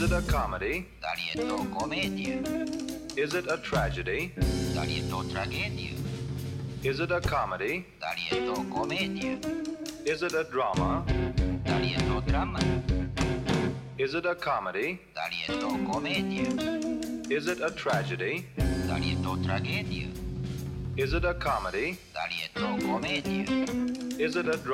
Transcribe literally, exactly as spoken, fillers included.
Is it a comedy? Darietto commedia. Is it a tragedy? Darietto tragedia. Is it a comedy? Darietto commedia. Is it a drama? Darietto dramma. Is it a comedy? Darietto commedia. Is it a tragedy? Darietto tragedia. Is it a comedy? Darietto commedia. Is it a